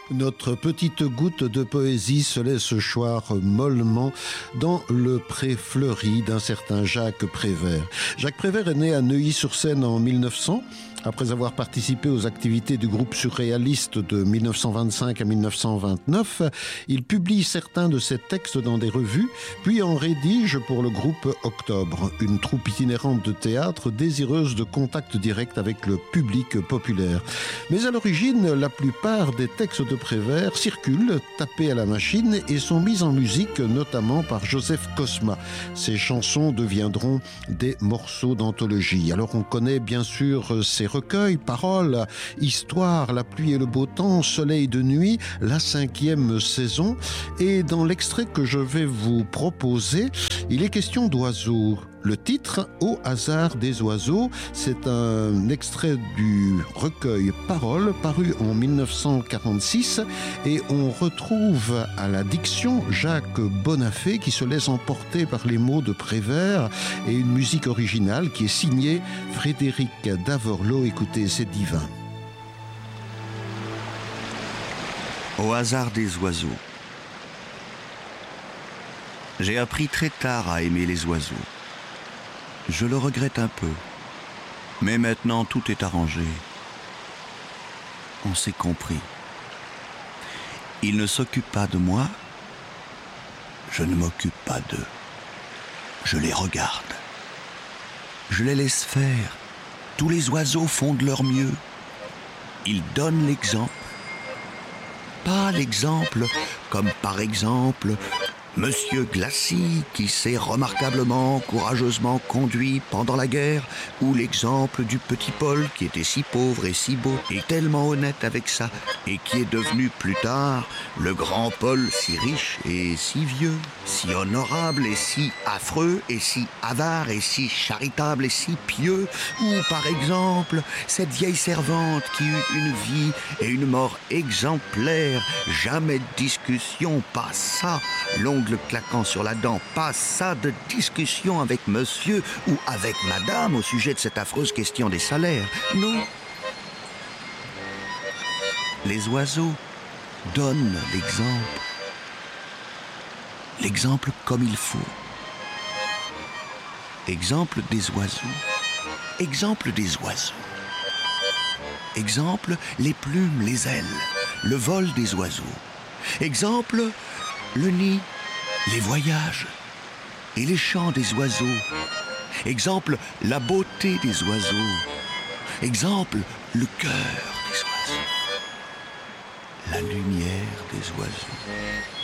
Notre petite goutte de poésie se laisse choir mollement dans le pré fleuri d'un certain Jacques Prévert. Jacques Prévert est né à Neuilly-sur-Seine en 1900. Après avoir participé aux activités du groupe surréaliste de 1925 à 1929, il publie certains de ses textes dans des revues, puis en rédige pour le groupe Octobre, une troupe itinérante de théâtre désireuse de contact direct avec le public populaire. Mais à l'origine, la plupart des textes de Prévert circulent, tapés à la machine, et sont mis en musique, notamment par Joseph Cosma. Ces chansons deviendront des morceaux d'anthologie. Alors on connaît bien sûr ces recueils, paroles, histoire, la pluie et le beau temps, soleil de nuit, la 5e saison. Et dans l'extrait que je vais vous proposer, il est question d'oiseaux. Le titre « Au hasard des oiseaux », c'est un extrait du recueil Paroles, paru en 1946, et on retrouve à la diction Jacques Bonafé qui se laisse emporter par les mots de Prévert et une musique originale qui est signée Frédéric Davorleau. Écoutez, c'est divin. Au hasard des oiseaux. J'ai appris très tard à aimer les oiseaux. Je le regrette un peu, mais maintenant tout est arrangé. On s'est compris. Ils ne s'occupent pas de moi, je ne m'occupe pas d'eux. Je les regarde. Je les laisse faire. Tous les oiseaux font de leur mieux. Ils donnent l'exemple. Pas l'exemple comme par exemple Monsieur Glacy, qui s'est remarquablement, courageusement conduit pendant la guerre, ou l'exemple du petit Paul, qui était si pauvre et si beau, et tellement honnête avec ça, et qui est devenu plus tard le grand Paul, si riche et si vieux, si honorable et si affreux, et si avare et si charitable et si pieux, ou par exemple cette vieille servante qui eut une vie et une mort exemplaires, jamais de discussion, pas ça, l'ongle claquant sur la dent, pas ça de discussion avec monsieur ou avec madame au sujet de cette affreuse question des salaires. Non. Les oiseaux donnent l'exemple. L'exemple comme il faut. Exemple des oiseaux. Exemple des oiseaux. Exemple les plumes, les ailes, le vol des oiseaux. Exemple le nid, les voyages et les chants des oiseaux. Exemple, la beauté des oiseaux. Exemple, le cœur des oiseaux. La lumière des oiseaux.